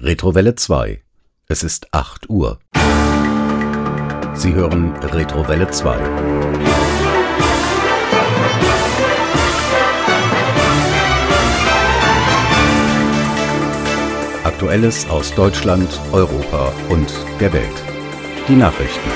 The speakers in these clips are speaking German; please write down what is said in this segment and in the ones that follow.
Retrowelle 2. Es ist 8 Uhr. Sie hören Retrowelle 2. Aktuelles aus Deutschland, Europa und der Welt. Die Nachrichten.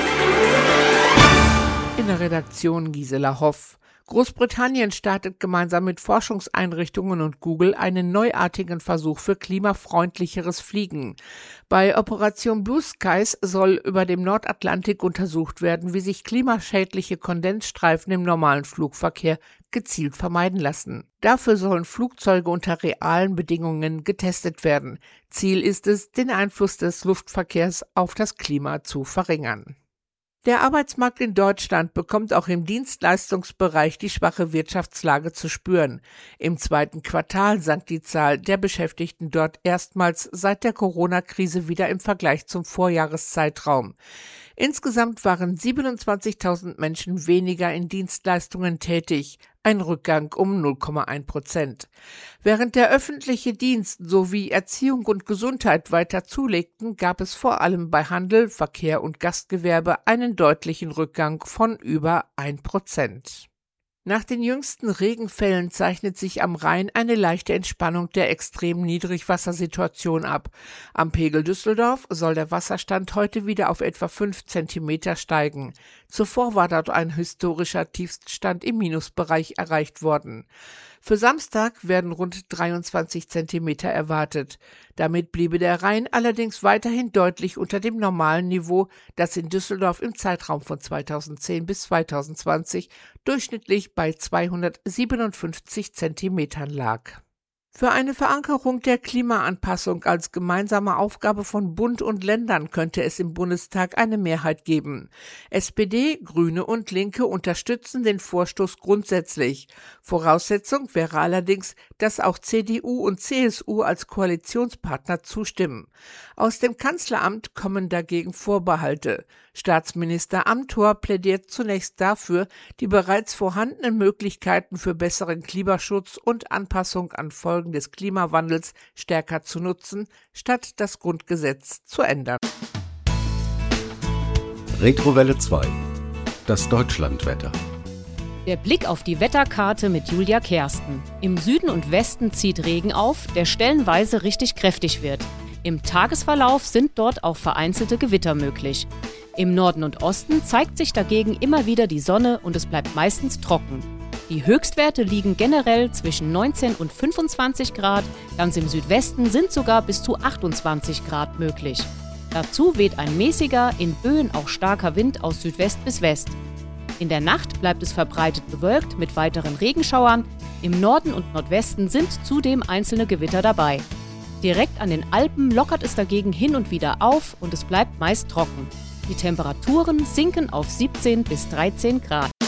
In der Redaktion Gisela Hoff. Großbritannien startet gemeinsam mit Forschungseinrichtungen und Google einen neuartigen Versuch für klimafreundlicheres Fliegen. Bei Operation Blue Skies soll über dem Nordatlantik untersucht werden, wie sich klimaschädliche Kondensstreifen im normalen Flugverkehr gezielt vermeiden lassen. Dafür sollen Flugzeuge unter realen Bedingungen getestet werden. Ziel ist es, den Einfluss des Luftverkehrs auf das Klima zu verringern. Der Arbeitsmarkt in Deutschland bekommt auch im Dienstleistungsbereich die schwache Wirtschaftslage zu spüren. Im zweiten Quartal sank die Zahl der Beschäftigten dort erstmals seit der Corona-Krise wieder im Vergleich zum Vorjahreszeitraum. Insgesamt waren 27.000 Menschen weniger in Dienstleistungen tätig, ein Rückgang um 0,1%. Während der öffentliche Dienst sowie Erziehung und Gesundheit weiter zulegten, gab es vor allem bei Handel, Verkehr und Gastgewerbe einen deutlichen Rückgang von über 1%. Nach den jüngsten Regenfällen zeichnet sich am Rhein eine leichte Entspannung der extremen Niedrigwassersituation ab. Am Pegel Düsseldorf soll der Wasserstand heute wieder auf etwa 5 Zentimeter steigen. Zuvor war dort ein historischer Tiefststand im Minusbereich erreicht worden. Für Samstag werden rund 23 Zentimeter erwartet. Damit bliebe der Rhein allerdings weiterhin deutlich unter dem normalen Niveau, das in Düsseldorf im Zeitraum von 2010 bis 2020 durchschnittlich bei 257 Zentimetern lag. Für eine Verankerung der Klimaanpassung als gemeinsame Aufgabe von Bund und Ländern könnte es im Bundestag eine Mehrheit geben. SPD, Grüne und Linke unterstützen den Vorstoß grundsätzlich. Voraussetzung wäre allerdings, dass auch CDU und CSU als Koalitionspartner zustimmen. Aus dem Kanzleramt kommen dagegen Vorbehalte. Staatsminister Amthor plädiert zunächst dafür, die bereits vorhandenen Möglichkeiten für besseren Klimaschutz und Anpassung an Folgen des Klimawandels stärker zu nutzen, statt das Grundgesetz zu ändern. Retrowelle 2. Das Deutschlandwetter. Der Blick auf die Wetterkarte mit Julia Kersten. Im Süden und Westen zieht Regen auf, der stellenweise richtig kräftig wird. Im Tagesverlauf sind dort auch vereinzelte Gewitter möglich. Im Norden und Osten zeigt sich dagegen immer wieder die Sonne und es bleibt meistens trocken. Die Höchstwerte liegen generell zwischen 19 und 25 Grad, ganz im Südwesten sind sogar bis zu 28 Grad möglich. Dazu weht ein mäßiger, in Böen auch starker Wind aus Südwest bis West. In der Nacht bleibt es verbreitet bewölkt mit weiteren Regenschauern. Im Norden und Nordwesten sind zudem einzelne Gewitter dabei. Direkt an den Alpen lockert es dagegen hin und wieder auf und es bleibt meist trocken. Die Temperaturen sinken auf 17 bis 13 Grad.